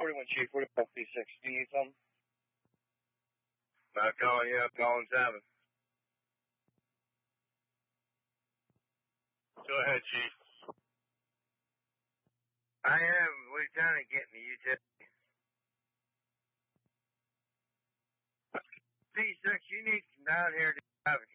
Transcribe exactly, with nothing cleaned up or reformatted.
forty-one, Chief, forty-five, P six. Do you need something? Not calling you up, calling seven. Go ahead, Chief. I am Lieutenant getting the utility. P six, you need to come down here to traffic